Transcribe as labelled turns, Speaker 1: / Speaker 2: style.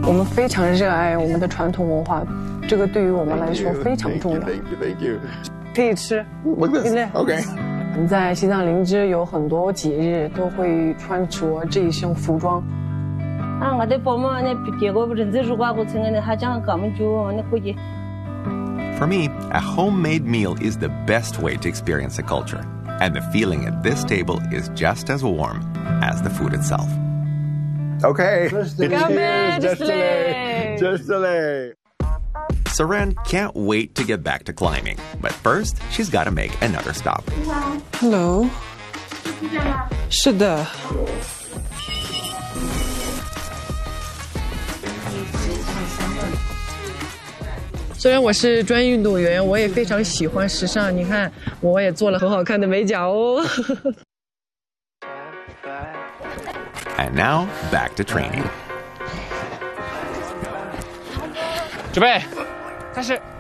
Speaker 1: 我们非常热爱我们的传统文化，这个对于我们来说非常重要。
Speaker 2: Thank you.
Speaker 1: 可以吃。
Speaker 2: Look at this. Okay.
Speaker 1: 我们在西藏林芝有很多节日都会穿着这一身服装。
Speaker 3: For me, a homemade meal is the best way to experience a culture, and the feeling at this table is just as warm as the food itself.
Speaker 2: Okay.
Speaker 1: Just
Speaker 2: delay.
Speaker 3: Saran can't wait to get back to climbing, but first, she's got to make another stop.
Speaker 1: Hello. 是的。虽然我是专业运动员，我也非常喜欢时尚。你看，我也做了很好看的美甲哦。
Speaker 3: And now, back to training.
Speaker 4: 准备，开始。